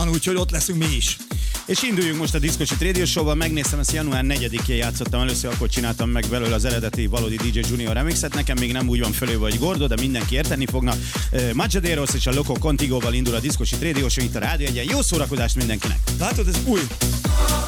van, úgyhogy ott leszünk mi is. És induljunk most a Discocsit Radio Show-val. Megnéztem, ezt január 4-én játszottam először, akkor csináltam meg belőle az eredeti valódi DJ Junior remixet. Nekem még nem úgy van fölé vagy Gordo, de mindenki érteni fogna. Majaderos és a Loco Contigo-val indul a Discocsit Radio Show itt a Rádió Egyen. Jó szórakozást mindenkinek! Látod, ez új.